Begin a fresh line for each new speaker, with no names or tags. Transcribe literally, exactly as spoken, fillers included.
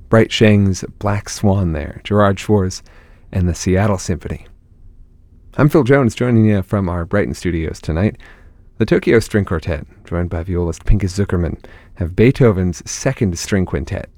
Bright Sheng's Black Swan there, Gerard Schwartz, and the Seattle Symphony. I'm Phil Jones, joining you from our Brighton studios tonight. The Tokyo String Quartet, joined by violist Pinchas Zukerman, have Beethoven's Second String Quintet,